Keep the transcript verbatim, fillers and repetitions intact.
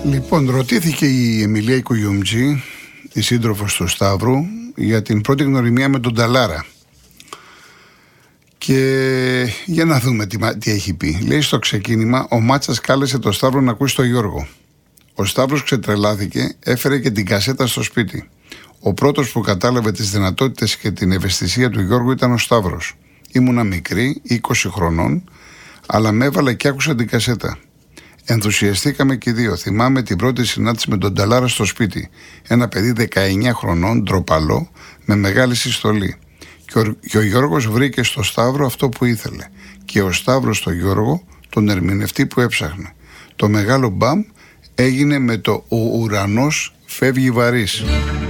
Λοιπόν, ρωτήθηκε η Εμιλία Οικογιουμτζή, η σύντροφος του Σταύρου, για την πρώτη γνωριμία με τον Ταλάρα. Και για να δούμε τι, τι έχει πει. Λέει στο ξεκίνημα, ο Μάτσας κάλεσε τον Σταύρο να ακούσει τον Γιώργο. Ο Σταύρος ξετρελάθηκε, έφερε και την κασέτα στο σπίτι. Ο πρώτος που κατάλαβε τις δυνατότητες και την ευαισθησία του Γιώργου ήταν ο Σταύρος. Ήμουνα μικρή, είκοσι χρονών, αλλά με έβαλε και άκουσα την κασέτα. Ενθουσιαστήκαμε και οι δύο. Θυμάμαι την πρώτη συνάντηση με τον Ταλάρα στο σπίτι. Ένα παιδί δεκαεννιά χρονών, ντροπαλό, με μεγάλη συστολή. Και ο, και ο Γιώργος βρήκε στο Σταύρο αυτό που ήθελε. Και ο Σταύρος στο Γιώργο τον ερμηνευτή που έψαχνε. Το μεγάλο μπαμ έγινε με το «Ο ουρανός φεύγει βαρύς».